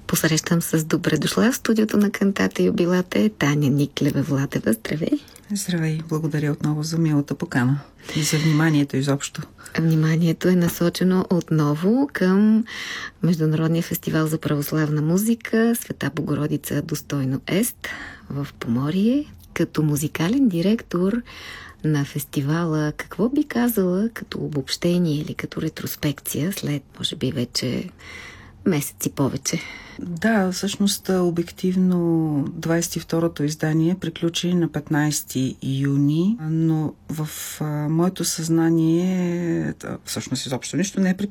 посрещам с добре дошла в студиото на Кантата Юбилате Таня Никлева-Владева. Здравей! Здравей! Благодаря отново за милата покана и за вниманието изобщо. Вниманието е насочено отново към Международния фестивал за православна музика Света Богородица достойно ест в Поморие. Като музикален директор на фестивала, какво би казала като обобщение или като ретроспекция след, може би, вече месеци повече? Да, всъщност обективно 22-то издание приключи на 15 юни, но в моето съзнание всъщност изобщо нищо не е приключило.